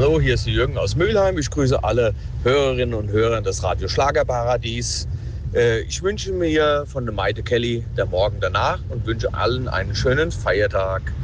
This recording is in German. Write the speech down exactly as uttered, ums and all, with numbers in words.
Hallo, hier ist Jürgen aus Mülheim. Ich grüße alle Hörerinnen und Hörer des Radio Schlagerparadies. Äh, ich wünsche mir von der Maite Kelly der Morgen danach und wünsche allen einen schönen Feiertag.